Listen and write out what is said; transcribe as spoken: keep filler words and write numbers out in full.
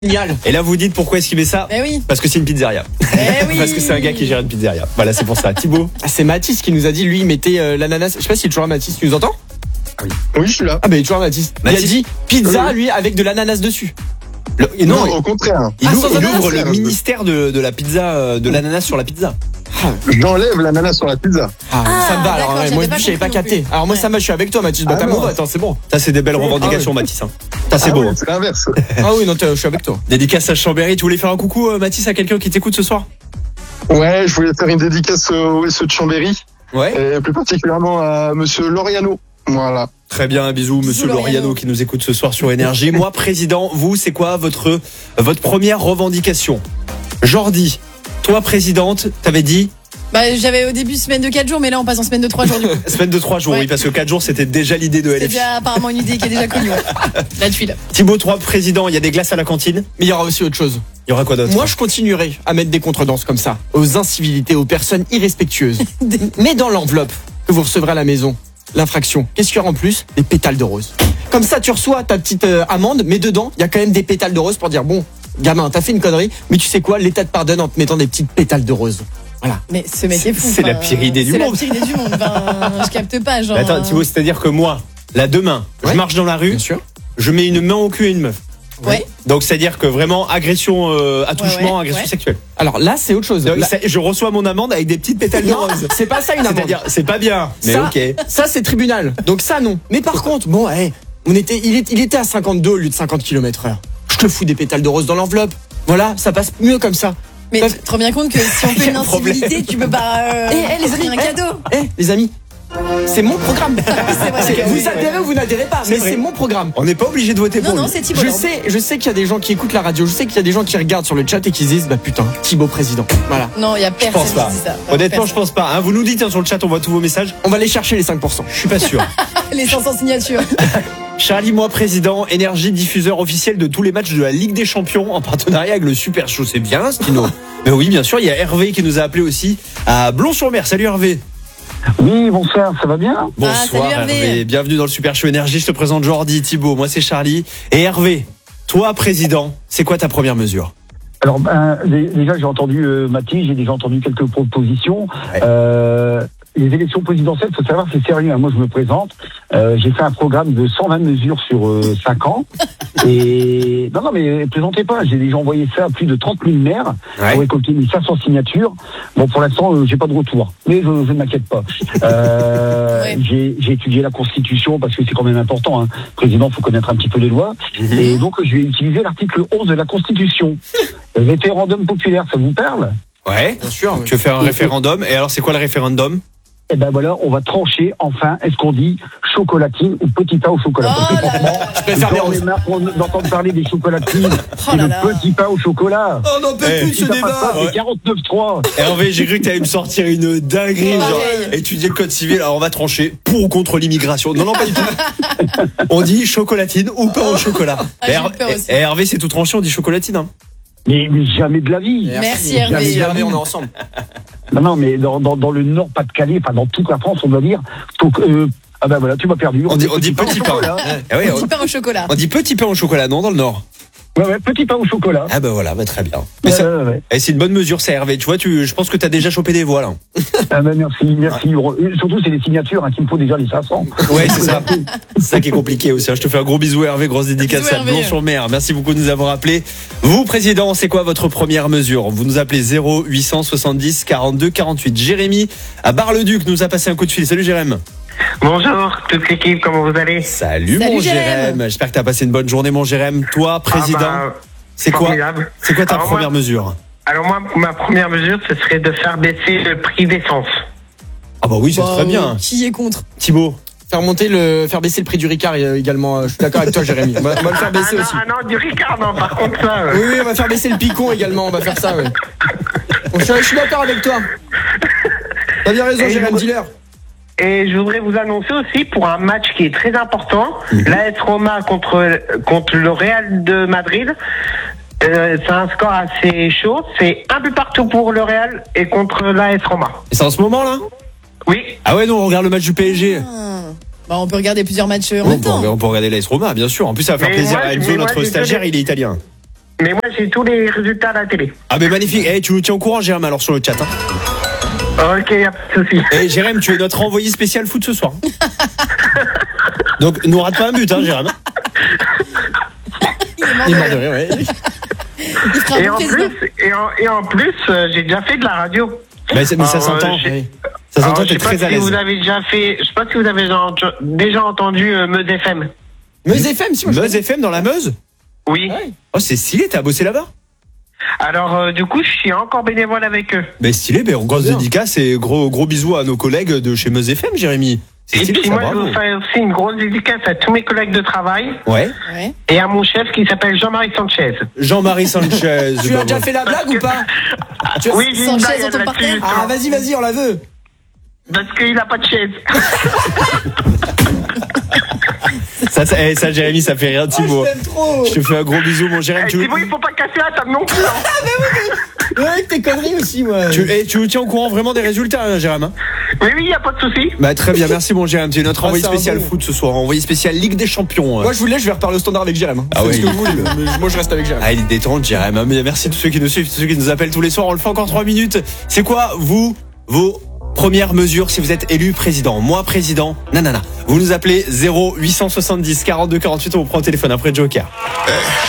Génial. Et là vous dites pourquoi est-ce qu'il met ça? Eh oui. Parce que c'est une pizzeria. Eh oui. Parce que c'est un gars qui gère une pizzeria. Voilà, c'est pour ça. Thibaut. Ah, c'est Mathis qui nous a dit, lui, il mettait euh, l'ananas. Je sais pas s'il est toujours là, Mathis. Tu nous entends? Oui, je suis là. Ah, bah, il est toujours là, Mathis. Il a Mathis. dit pizza, Oui. lui, avec de l'ananas dessus. Le- et non, Non, au contraire. il Ah, ouvre, sans il ananas, ouvre le c'est- ministère de, de la pizza, euh, de l'ananas sur la pizza. J'enlève l'ananas sur la pizza. Ah, Ah, ça me va. Alors, d'accord, ouais, j'avais moi, pas je savais pas compris non capté. plus. Alors, moi, Ouais. ça va, je suis avec toi, Mathis. Bah, Ah t'as non. mon vote, hein, c'est bon. Ça, c'est des belles revendications, Ah oui. Mathis. Hein. Ça, c'est Ah beau. oui, hein. c'est l'inverse. Ah oui, non, t'es- je suis avec toi. Dédicace à Chambéry. Tu voulais faire un coucou, euh, Mathis, à quelqu'un qui t'écoute ce soir? Ouais, je voulais faire une dédicace au S E de Chambéry, Ouais. et plus particulièrement à monsieur Loriano. Voilà. Très bien, bisous, monsieur Loriano. Loriano qui nous écoute ce soir sur Énergie. Moi, président, vous, c'est quoi votre, votre première revendication? Jordi, toi, présidente, t'avais dit Bah, j'avais au début semaine de quatre jours, mais là on passe en semaine de trois jours du coup. semaine de trois jours, Ouais. oui, parce que quatre jours, c'était déjà l'idée de C'est L F I. déjà apparemment une idée qui est déjà connue. Ouais. La tuile. Thibaut, toi, président, il y a des glaces à la cantine. Mais il y aura aussi autre chose. Il y aura quoi d'autre? Moi, je continuerai à mettre des contredanses comme ça, aux incivilités, aux personnes irrespectueuses. Mais dans l'enveloppe que vous recevrez à la maison, l'infraction, qu'est-ce qu'il y aura en plus? Des pétales de rose. Comme ça, tu reçois ta petite euh, amende, mais dedans, il y a quand même des pétales de rose pour dire, bon, gamin, t'as fait une connerie, mais tu sais quoi, l'État te pardonne en te mettant des petites pétales de rose. Voilà. Mais ce mec est fou. C'est la enfin, pire idée du C'est monde. la pire idée du monde. Enfin, je capte pas, genre. Mais attends, Thibaut, c'est-à-dire que moi, là, demain, je Ouais. marche dans la rue, Bien sûr. je mets une main au cul à une meuf. Ouais. Donc, c'est-à-dire que vraiment, agression, euh, attouchement, ouais, agression ouais. sexuelle. Alors là, c'est autre chose. Donc, Là- ça- je reçois mon amende avec des petites pétales de Non, rose. c'est pas ça une amende. C'est-à-dire, c'est pas bien, mais ça, ok. ça c'est tribunal. Donc ça non. Mais par contre, bon, hey, on était, il, est- il était à cinquante-deux au lieu de cinquante kilomètres heure. Je te fous des pétales de rose dans l'enveloppe. Voilà, ça passe mieux comme ça. Mais Peuvent- tu te rends bien compte que si on Y a fait une un problème. incivilité, tu peux pas. Euh, Eh, eh, les amis, offrir un eh, cadeau. Eh, les amis, c'est mon programme. C'est vrai, C'est- c'est vous vrai. adhérez ou vous n'adhérez pas, mais vrai. c'est mon programme. On n'est pas obligé de voter Non, pour non, lui. c'est Thibaut. Je Lorbe. sais, je sais qu'il y a des gens qui écoutent la radio, je sais qu'il y a des gens qui regardent sur le chat et qui se disent, bah putain, Thibaut président. Voilà. Non, il y a Je personne pense pas. qui dit ça. Vraiment Honnêtement, je personne. pense pas. Hein. Vous nous dites hein, sur le chat, on voit tous vos messages. On va aller chercher les cinq pour cent. Je suis pas sûr. Les cinq cents signatures. Charlie, moi, président, Énergie, diffuseur officiel de tous les matchs de la Ligue des Champions en partenariat avec le Super Show. C'est bien, Stino. Mais oui, bien sûr, il y a Hervé qui nous a appelé aussi à Blon-sur-Mer. Salut Hervé. Oui, bonsoir, ça va bien? Bonsoir salut Hervé. Bienvenue dans le Super Show Énergie. Je te présente Jordi, Thibaut. Moi, c'est Charlie. Et Hervé, toi, président, c'est quoi ta première mesure? Alors, ben, dé- déjà, j'ai entendu euh, Mathis, j'ai déjà entendu quelques propositions. Ouais. Euh, les élections présidentielles, faut savoir, c'est sérieux. Hein. Moi, je me présente. Euh, j'ai fait un programme de cent vingt mesures sur euh, cinq ans. Et non, non, mais plaisantez pas. J'ai déjà envoyé ça à plus de trente mille maires Ouais. pour récolter mille cinq cents signatures. Bon, pour l'instant, euh, j'ai pas de retour, mais je, je ne m'inquiète pas. Euh, Ouais. j'ai, j'ai étudié la Constitution parce que c'est quand même important. Hein. Président, faut connaître un petit peu les lois. Et donc, je vais utiliser l'article onze de la Constitution. Le référendum populaire, ça vous parle? Ouais. Bien sûr. Tu veux faire un référendum. Et alors, c'est quoi le référendum? Eh ben voilà, on va trancher enfin. Est-ce qu'on dit chocolatine ou petit pain au chocolat? Oh Parce que là franchement, là. Je préfère les j'en ai roses. marre qu'on- d'entendre parler des chocolatines Oh et là le là. petit pain au chocolat. Oh non, peut Eh, plus de Si ce ça passe pas, débat. c'est quarante-neuf trois. Hervé, j'ai cru que tu allais me sortir une dinguerie, Ouais. genre étudier le code civil. Alors on va trancher pour ou contre l'immigration. Non, non, pas du tout. On dit chocolatine ou pain au chocolat. Ah, j'ai Et Her- eu peur aussi. et Hervé, c'est tout tranché, on dit chocolatine. Hein. Mais, mais jamais de la vie. Merci, Jamais Hervé. de la Hervé, vie. on est ensemble. Non, non, mais dans, dans, dans le Nord-Pas-de-Calais, enfin dans toute la France, on doit dire. Donc, euh, ah ben voilà, tu m'as perdu. On dit, on dit au petit pain. chocolat. Eh oui, Petit on, pain au chocolat. on dit petit pain au chocolat, non, dans le Nord. Ouais, ouais, petit pain au chocolat. Ah ben voilà, bah, très bien. Mais Ouais, ça, ouais, ouais. eh, c'est une bonne mesure, ça, Hervé. Tu vois, tu, je pense que tu as déjà chopé des voix là. Ah ben merci, merci. Et surtout, c'est les signatures hein, qu'il me faut déjà les cinq cents. Ouais, c'est ça. C'est ça qui est compliqué aussi. hein. Je te fais un gros bisou, Hervé. Grosse dédicace Bisous, à Hervé. Blon-sur-Mer. Merci beaucoup de nous avoir appelés. Vous, président, c'est quoi votre première mesure? Vous nous appelez zéro huit cent soixante-dix quarante-deux quarante-huit. Jérémy à Bar-le-Duc nous a passé un coup de fil. Salut, Jérémy. Bonjour toute l'équipe, comment vous allez? Salut, Salut, mon Jérémy. Jérémy. J'espère que tu as passé une bonne journée, mon Jérémy. Toi, président, Ah bah, c'est quoi, formidable. c'est quoi ta Alors, première moi- mesure? Alors moi, ma première mesure, ce serait de faire baisser le prix d'essence. Ah bah oui, c'est Bah, très bien. Qui est contre? Thibaut. Faire monter le, faire baisser le prix du Ricard euh, également. euh, Je suis d'accord avec toi, Jérémy. On va, on va le faire baisser ah, non, aussi. ah non, du Ricard, non, par contre ça... euh, Oui, oui, on va faire baisser le picon également. On va faire ça, ouais. Bon, je, suis- je suis d'accord avec toi. T'as bien raison, Et Jérémy vous- Dealer. Et je voudrais vous annoncer aussi pour un match qui est très important, l'A S Roma contre, contre le Real de Madrid. Euh, c'est un score assez chaud, c'est un but partout pour le Real et contre l'A S Roma. Et c'est en ce moment là? Oui, Ah ouais, non, on regarde le match du P S G. Ah. Bah, on peut regarder plusieurs matchs en On même peut, temps. on peut regarder l'A S Roma, bien sûr. En plus, ça va faire Mais plaisir moi, à mais Enzo, moi, notre désolé. stagiaire, il est italien. Mais moi, j'ai tous les résultats à la télé. Ah, mais magnifique. Eh, tu nous tiens au courant, Jérém, alors sur le chat. Hein. Ok, y a pas de souci. Eh, Jérém, tu es notre envoyé spécial foot ce soir. Donc, nous rate pas un but, hein, Jérém. Il est mort Il de est mort de rire. rire, ouais. Il fera un Et bon en, président. plus, et, en, et en plus, euh, j'ai déjà fait de la radio. Mais, mais ça Alors, s'entend. euh, j'ai- Oui. Ça s'entend, Alors, je t'es sais pas très à si l'aise. vous avez déjà fait, je sais pas si vous avez déjà, déjà entendu euh, Meuse F M. Meuse F M, si moi je Meuse F M dans la Meuse? Oui. Ouais. Oh, c'est stylé, t'as bossé là-bas? Alors, euh, du coup, je suis encore bénévole avec eux. Mais stylé, mais grosse Bien. dédicace et gros, gros bisous à nos collègues de chez Meuse F M, Jérémy. C'est Et stylé, puis ça, moi, je bravo. veux faire aussi une grosse dédicace à tous mes collègues de travail Ouais. Ouais. et à mon chef qui s'appelle Jean-Marie Sanchez. Jean-Marie Sanchez. Tu as bah, déjà bon. fait la blague ou pas Tu as- Oui, j'ai Sans une chaise blague dans ton là-dessus, parterre. justement. Ah, vas-y, vas-y, on la veut. Parce qu'il n'a pas de chaise. Ça, ça, eh, ça, Jérémy, ça fait rire, Oh, Thibaut. je t'aime trop. Je te fais un gros bisou, mon Jérémy. Eh, Tu, Thibaut, il faut pas casser la table non plus. Hein. Ouais, avec tes conneries aussi, moi. tu, eh, tu nous tiens au courant vraiment des résultats, hein, Jérémy, hein? Oui, oui, il n'y a pas de souci. Bah, très bien, merci, mon Jérémy. Tu es notre Ah, envoyé c'est un spécial bon. foot ce soir. Envoyé spécial Ligue des Champions. Moi, je voulais, je vais reparler au standard avec Jérém. Hein. Ah Faites oui. ce que vous voulez, mais moi, je reste avec Jérém. Ah, il est détente, Jérémy. hein. Mais merci à tous ceux qui nous suivent, tous ceux qui nous appellent tous les soirs. On le fait encore trois minutes. C'est quoi, vous, vos premières mesures si vous êtes élu président? Moi, président, nanana. Vous nous appelez zéro huit cent soixante-dix quarante-deux quarante-huit. On vous prend au téléphone après Joker.